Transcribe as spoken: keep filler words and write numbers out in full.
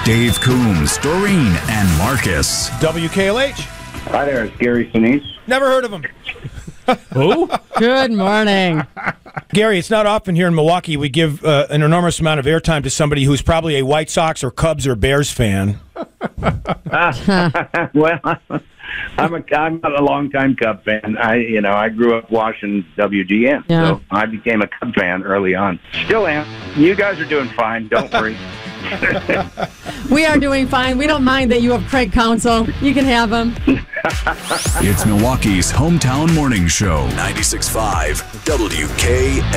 Dave Coombs, Doreen, and Marcus. W K L H. Hi there, it's Gary Sinise. Never heard of him. Who? Good morning. Gary, it's not often here in Milwaukee we give uh, an enormous amount of airtime to somebody who's probably a White Sox or Cubs or Bears fan. Well, I'm a I'm not a longtime Cub fan. I you know I grew up watching W G N, Yeah. so I became a Cub fan early on. Still am. You guys are doing fine. Don't worry. We are doing fine. We don't mind that you have Craig Counsell. You can have him. It's Milwaukee's hometown morning show, ninety-six point five W K